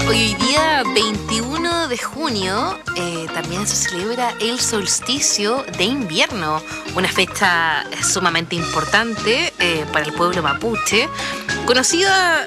Hoy día 21 de junio también se celebra el solsticio de invierno, una fecha sumamente importante para el pueblo mapuche, conocida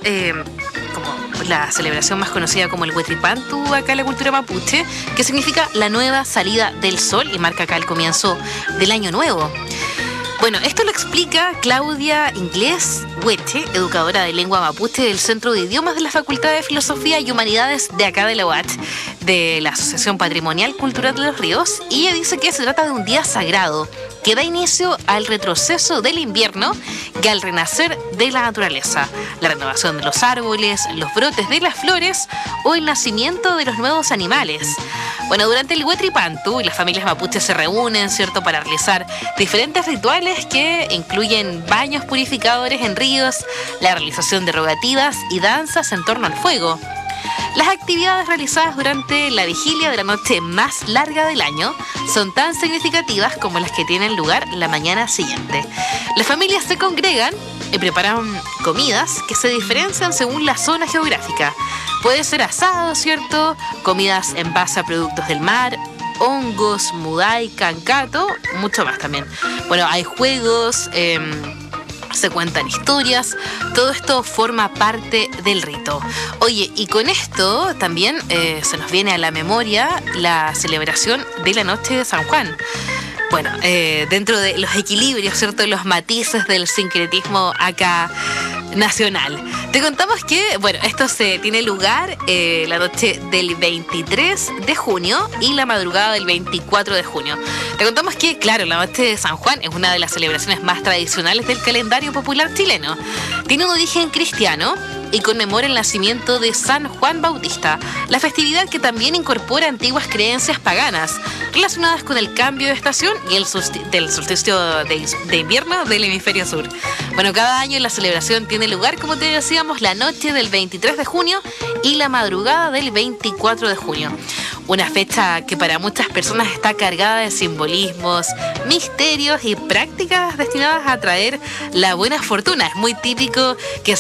como la celebración más conocida como el Huetripantu acá en la cultura mapuche, que significa la nueva salida del sol y marca acá el comienzo del año nuevo. Bueno, esto lo explica Claudia Inglés Hueche, educadora de lengua mapuche del Centro de Idiomas de la Facultad de Filosofía y Humanidades de acá de la UACH, de la Asociación Patrimonial Cultural de los Ríos, y ella dice que se trata de un día sagrado que da inicio al retroceso del invierno y al renacer de la naturaleza, la renovación de los árboles, los brotes de las flores o el nacimiento de los nuevos animales. Bueno, durante el Huetripantu, las familias mapuches se reúnen, ¿cierto?, para realizar diferentes rituales que incluyen baños purificadores en ríos, la realización de rogativas y danzas en torno al fuego. Las actividades realizadas durante la vigilia de la noche más larga del año son tan significativas como las que tienen lugar la mañana siguiente. Las familias se congregan y preparan comidas que se diferencian según la zona geográfica. Puede ser asado, ¿cierto? Comidas en base a productos del mar, hongos, mudai, cancato, mucho más también. Bueno, hay juegos, se cuentan historias, todo esto forma parte del rito. Oye, y con esto también se nos viene a la memoria la celebración de la noche de San Juan. Bueno, dentro de los equilibrios, ¿cierto?, los matices del sincretismo acá nacional. Te contamos que, bueno, esto se tiene lugar la noche del 23 de junio y la madrugada del 24 de junio. Te contamos que, claro, la noche de San Juan es una de las celebraciones más tradicionales del calendario popular chileno. Tiene un origen cristiano y conmemora el nacimiento de San Juan Bautista, la festividad que también incorpora antiguas creencias paganas relacionadas con el cambio de estación y el solsticio de invierno del hemisferio sur. Bueno, cada año la celebración tiene lugar, como te decíamos, la noche del 23 de junio y la madrugada del 24 de junio. Una fecha que para muchas personas está cargada de simbolismos, misterios y prácticas destinadas a traer la buena fortuna. Es muy típico que